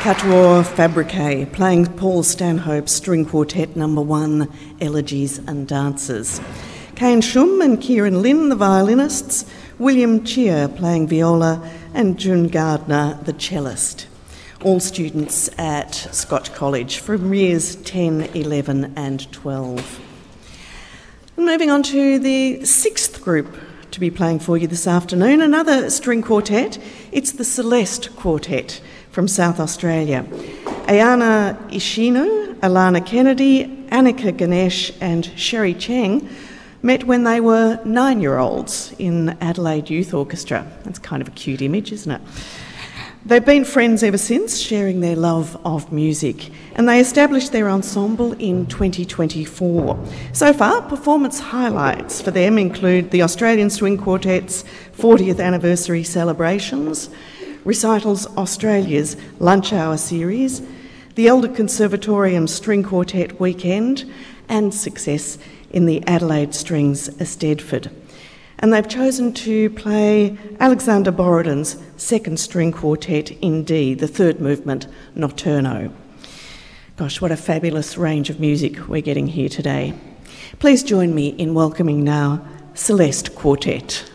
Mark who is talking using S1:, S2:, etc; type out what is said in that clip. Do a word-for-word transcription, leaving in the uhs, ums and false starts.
S1: Quatuor Fabrique, playing Paul Stanhope's String Quartet number one, Elegies and Dances. Kane Shum and Kieran Lynn, the violinists, William Cheer playing viola, and June Gardner, the cellist. All students at Scotch College from years ten, eleven and twelve. And moving on to the sixth group to be playing for you this afternoon, another string quartet. It's the Celeste Quartet from South Australia. Ayana Ishino, Alana Kennedy, Annika Ganesh and Sherry Cheng met when they were nine-year-olds in Adelaide Youth Orchestra. That's kind of a cute image, isn't it? They've been friends ever since, sharing their love of music, and they established their ensemble in twenty twenty-four. So far, performance highlights for them include the Australian Swing Quartet's fortieth anniversary celebrations, Recitals Australia's Lunch Hour series, the Elder Conservatorium String Quartet Weekend, and success in the Adelaide Strings Eisteddfod. And they've chosen to play Alexander Borodin's second string quartet in D, the third movement, Notturno. Gosh, what a fabulous range of music we're getting here today. Please join me in welcoming now Celeste Quartet.